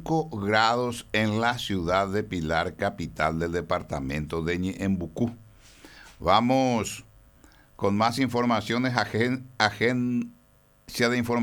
5 grados en la ciudad de Pilar, capital del departamento de Ñeembucú. Vamos con más informaciones. Agencia de Información